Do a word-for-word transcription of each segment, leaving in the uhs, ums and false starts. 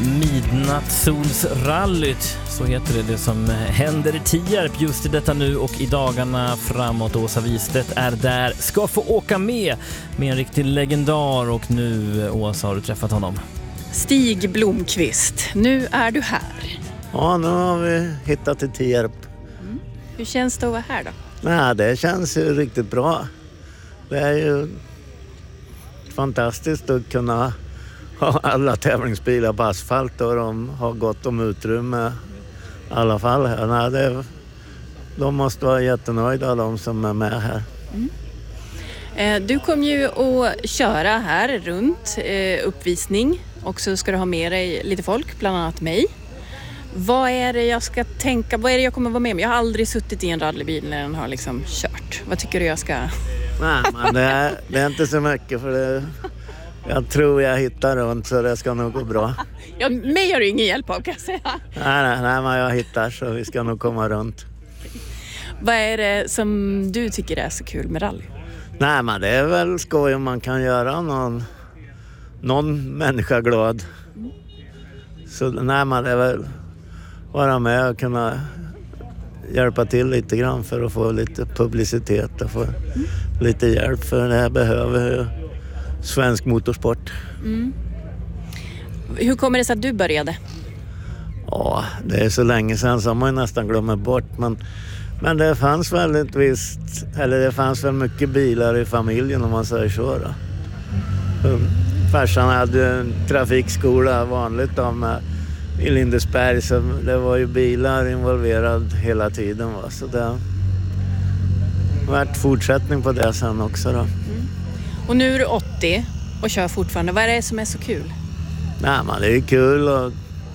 Midnattssolsrallyt, så heter det, det som händer i Tierp just i detta nu och i dagarna framåt. Åsa Wistedt är där, ska få åka med med en riktig legendar, och nu, Åsa, har du träffat honom. Stig Blomqvist, nu är du här. Ja, nu har vi hittat till Tierp. Mm. Hur känns det att vara här då? Nej, det känns ju riktigt bra. Det är ju fantastiskt att kunna ha alla tävlingsbilar på asfalt och de har gott om utrymme i alla fall. Nej, det, de måste vara jättenöjda, de som är med här. Mm. Eh, du kommer ju att köra här runt eh, uppvisning, och så ska du ha med dig lite folk, bland annat mig. Vad är det jag ska tänka, vad är det jag kommer vara med om? Jag har aldrig suttit i en rallybil när den har liksom kört. Vad tycker du jag ska... Nej, men det är, det är inte så mycket, för det, jag tror jag hittar runt, så det ska nog gå bra. Ja, mig har du ingen hjälp av, kan jag säga. Nej, nej, nej, men jag hittar, så vi ska nog komma runt. Vad är det som du tycker är så kul med rally? Nej, men det är väl skoj om man kan göra någon, någon människa glad. Så nej, men det är väl vara med och kunna hjälpa till lite grann för att få lite publicitet och få mm. lite hjälp, för det här behöver svensk motorsport. Mm. Hur kommer det sig att du började? Ja, det är så länge sedan som man nästan glömmer bort, men, men det fanns väldigt visst, eller det fanns väl mycket bilar i familjen, om man säger så då. Mm. Farsan hade en trafikskola vanligt då, med i Lindesberg, så det var ju bilar involverad hela tiden, va? Så det har varit fortsättning på det sen också då. Mm. Och nu är du åttio och kör fortfarande. Vad är det som är så kul? Nej, men det är kul att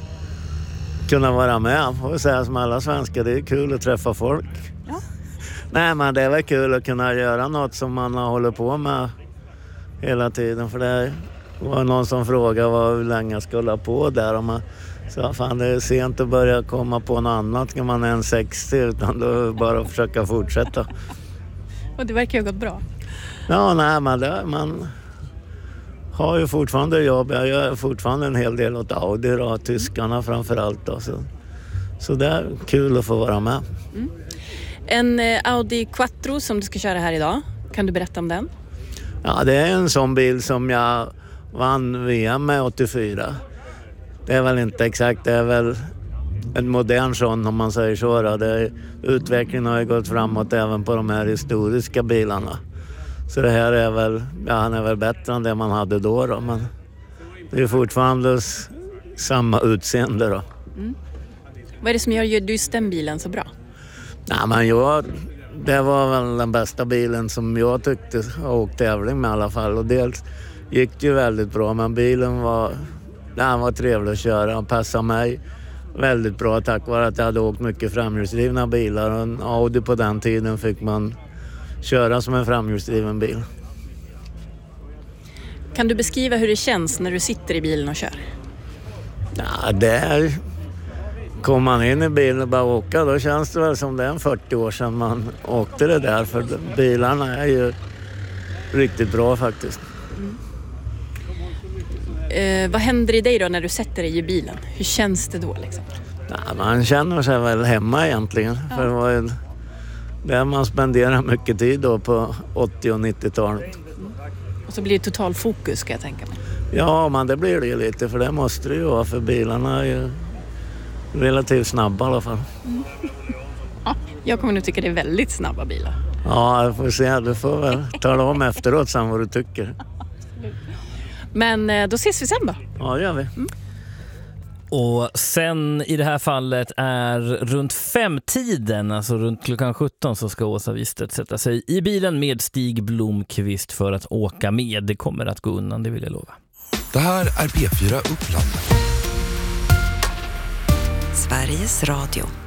kunna vara med, får vi säga som alla svenskar. Det är kul att träffa folk. Ja. Nej, men det är väl kul att kunna göra något som man har hållit på med hela tiden, för det var någon som frågade vad, hur länge jag skulle hålla på där, och man så fan, det är sent att börja komma på något annat när man är en sextio, utan då bara att försöka fortsätta. Och det verkar ju ha gått bra. Ja, nej, men det, man har ju fortfarande jobb. Jag gör fortfarande en hel del åt Audi och tyskarna framförallt då, så, så det är kul att få vara med. Mm. En eh, Audi Quattro som du ska köra här idag, kan du berätta om den? Ja, det är en sån bil som jag vann V M med åttiofyra. Det är väl inte exakt, det är väl en modern sån, om man säger så. Då. Det, utvecklingen har ju gått framåt även på de här historiska bilarna. Så det här är väl, ja, han är väl bättre än det man hade då, då, men det är fortfarande samma utseende då. Mm. Vad är det som gör just den bilen så bra? Nej, men jag, det var väl den bästa bilen som jag tyckte jag åkte tävling med i alla fall. Och dels gick det ju väldigt bra, men bilen var, den var trevlig att köra och passade mig väldigt bra, tack vare att jag hade åkt mycket framhjulsdrivna bilar. Och en Audi på den tiden fick man köra som en framhjulsdriven bil. Kan du beskriva hur det känns när du sitter i bilen och kör? Ja, där kommer man in i bilen och bara åka, då känns det väl som det är en fyrtio år sedan man åkte det där, för bilarna är ju riktigt bra faktiskt. Mm. Eh, vad händer i dig då när du sätter dig i bilen? Hur känns det då liksom? Ja, man känner sig väl hemma egentligen, ja. För det var ju där man spenderar mycket tid då på åttio- och nittiotalet. Mm. Och så blir det total fokus, ska jag tänka mig. Ja, men det blir det ju lite, för det måste det ju vara, för bilarna är ju relativt snabba i alla fall. Mm. Ja, jag kommer nog tycka det är väldigt snabba bilar. Ja, jag får se. Du får väl tala om efteråt sen vad du tycker. Men då ses vi sen då. Ja, det gör vi. Mm. Och sen i det här fallet är runt femtiden, alltså runt klockan sjutton, så ska Åsa Wistedt sätta sig i bilen med Stig Blomqvist för att åka med. Det kommer att gå undan, det vill jag lova. Det här är P fyra Uppland. Sveriges Radio.